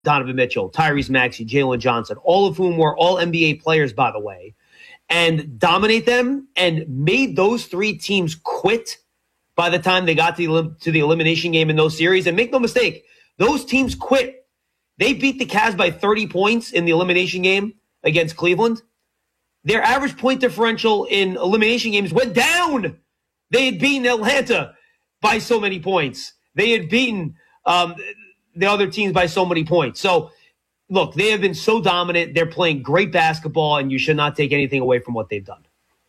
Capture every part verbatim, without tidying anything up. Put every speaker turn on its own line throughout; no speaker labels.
Donovan Mitchell, Tyrese Maxey, Jalen Johnson, all of whom were all N B A players, by the way, and dominate them and made those three teams quit by the time they got to the, to the elimination game in those series. And make no mistake, those teams quit. They beat the Cavs by thirty points in the elimination game against Cleveland. Their average point differential in elimination games went down. They had beaten Atlanta by so many points. They had beaten um, the other teams by so many points. So, look, they have been so dominant. They're playing great basketball, and you should not take anything away from what they've done.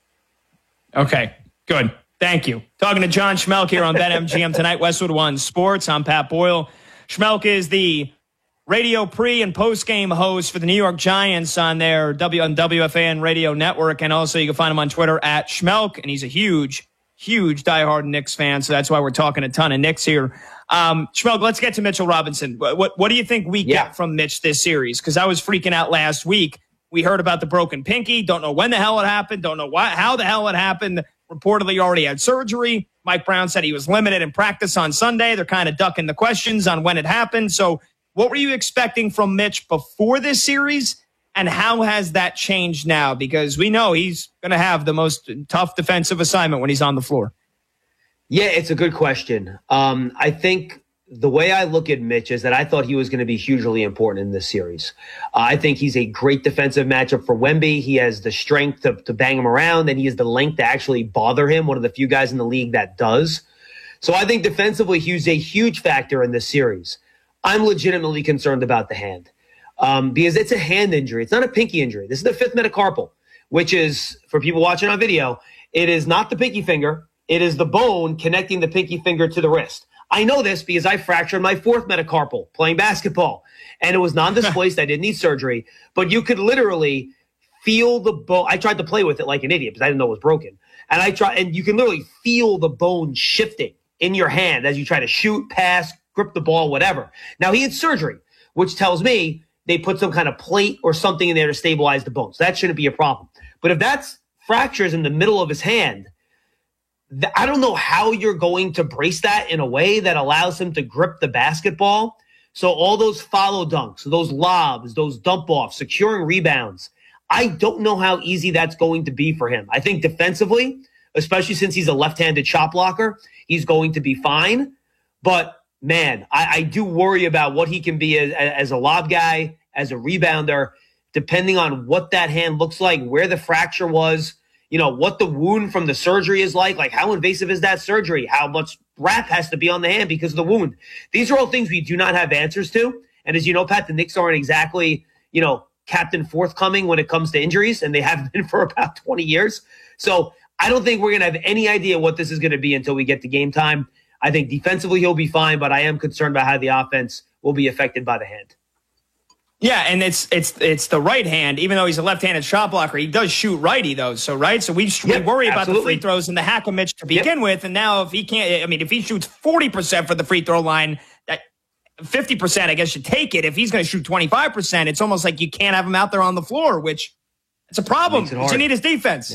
Okay, good. Thank you. Talking to John Schmeelk here on BetMGM tonight, Westwood One Sports. I'm Pat Boyle. Schmeelk is the radio pre- and post-game host for the New York Giants on their W on W F A N radio network. And also you can find him on Twitter at Schmeelk. And he's a huge, huge diehard Knicks fan. So that's why we're talking a ton of Knicks here. Um, Schmeelk, let's get to Mitchell Robinson. What, what, what do you think we
yeah.
get from Mitch this series? Because I was freaking out last week. We heard about the broken pinky. Don't know when the hell it happened. Don't know why, how the hell it happened. Reportedly already had surgery. Mike Brown said he was limited in practice on Sunday. They're kind of ducking the questions on when it happened. So what were you expecting from Mitch before this series, and how has that changed now? Because we know he's going to have the most tough defensive assignment when he's on the floor.
Yeah, it's a good question. Um, I think the way I look at Mitch is that I thought he was going to be hugely important in this series. Uh, I think he's a great defensive matchup for Wemby. He has the strength to, to bang him around, and he has the length to actually bother him, one of the few guys in the league that does. So I think defensively, he's a huge factor in this series. I'm legitimately concerned about the hand um, because it's a hand injury. It's not a pinky injury. This is the fifth metacarpal, which is, for people watching on video, it is not the pinky finger. It is the bone connecting the pinky finger to the wrist. I know this because I fractured my fourth metacarpal playing basketball, and it was non-displaced. I didn't need surgery, but you could literally feel the bone. I tried to play with it like an idiot because I didn't know it was broken. And I try, and you can literally feel the bone shifting in your hand as you try to shoot, pass, grip the ball, whatever. Now, he had surgery, which tells me they put some kind of plate or something in there to stabilize the bone. So that shouldn't be a problem. But if that's fractures in the middle of his hand, th- I don't know how you're going to brace that in a way that allows him to grip the basketball. So all those follow dunks, those lobs, those dump offs, securing rebounds, I don't know how easy that's going to be for him. I think defensively, especially since he's a left-handed shot blocker, he's going to be fine. But man, I, I do worry about what he can be as, as a lob guy, as a rebounder, depending on what that hand looks like, where the fracture was, you know, what the wound from the surgery is like, like how invasive is that surgery, how much wrap has to be on the hand because of the wound. These are all things we do not have answers to. And as you know, Pat, the Knicks aren't exactly, you know, captain forthcoming when it comes to injuries, and they have been for about twenty years. So I don't think we're going to have any idea what this is going to be until we get to game time. I think defensively he'll be fine, but I am concerned about how the offense will be affected by the hand.
Yeah, and it's it's it's the right hand. Even though he's a left-handed shot blocker, he does shoot righty though. So right, so we, yep, we worry about absolutely. the free throws and the hack of Mitch to begin yep. with. And now if he can't, I mean, if he shoots forty percent for the free throw line, that fifty percent, I guess, you take it. If he's going to shoot twenty-five percent, it's almost like you can't have him out there on the floor, which it's a problem. It you need his defense.
Yeah.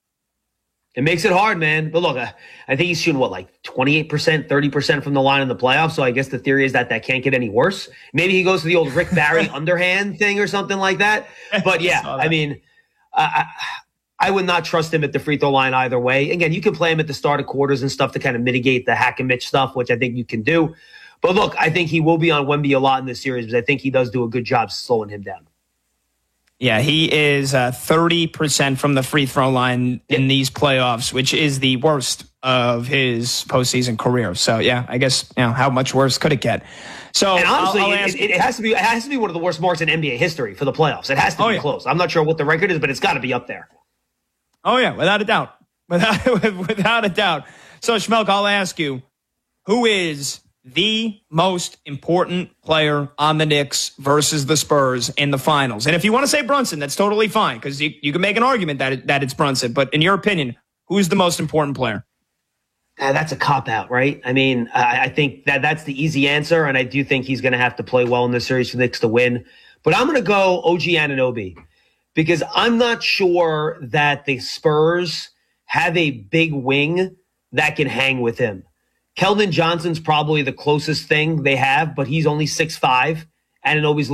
It makes it hard, man. But look, I, I think he's shooting, what, like twenty-eight percent, thirty percent from the line in the playoffs. So I guess the theory is that that can't get any worse. Maybe he goes to the old Rick Barry underhand thing or something like that. But yeah, I, I mean, I, I would not trust him at the free throw line either way. Again, you can play him at the start of quarters and stuff to kind of mitigate the hack and Mitch stuff, which I think you can do. But look, I think he will be on Wemby a lot in this series because I think he does do a good job slowing him down.
Yeah, he is uh, thirty percent from the free throw line in these playoffs, which is the worst of his postseason career. So, yeah, I guess, you know, how much worse could it get? So,
and honestly,
I'll, I'll
it,
ask-
it, it has to be it has to be one of the worst marks in N B A history for the playoffs. It has to
oh,
be
yeah.
close. I'm not sure what the record is, but it's got to be up there.
Oh, yeah, without a doubt. Without, without a doubt. So, Schmeelk, I'll ask you, who is the most important player on the Knicks versus the Spurs in the finals? And if you want to say Brunson, that's totally fine because you, you can make an argument that it, that it's Brunson. But in your opinion, who's the most important player?
Uh, that's a cop-out, right? I mean, I, I think that that's the easy answer, and I do think he's going to have to play well in this series for the Knicks to win. But I'm going to go O G Anunoby because I'm not sure that the Spurs have a big wing that can hang with him. Keldon Johnson's probably the closest thing they have, but he's only six five, and it always